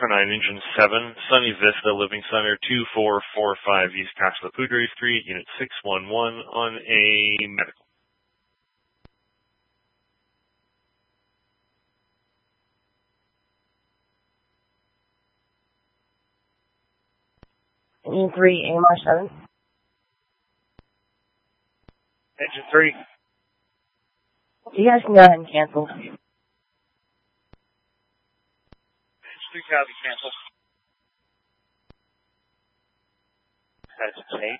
Echo 9, Engine 7, Sunny Vista, Living Center, 2445 East Pasco Poudre Street, Unit 611 on a medical. Engine 3, AMR 7. Engine 3. You guys can go ahead and cancel. Engine 3 copy, cancel. Engine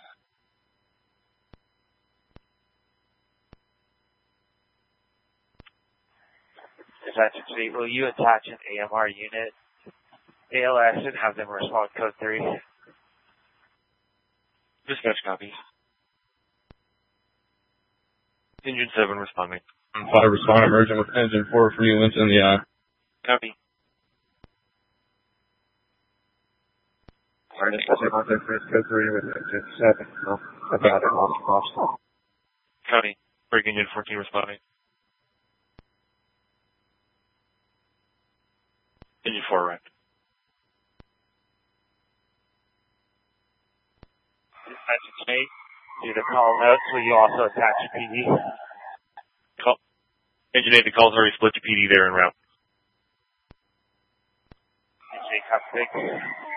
8. Engine 8, will you attach an AMR unit, ALS, and have them respond code 3? Dispatch copy. Engine 7 responding. 5 respond emerging with engine 4 for you, Lynch in the eye. Copy. Alright, code 3 with engine 7. About it, lost. Copy. Break Engine 14 responding. Engine 4 right. Engine 8, do the call notes. Will you also attach a PD? Engine 8, the call's already split to PD there en route. Engine 8, copy.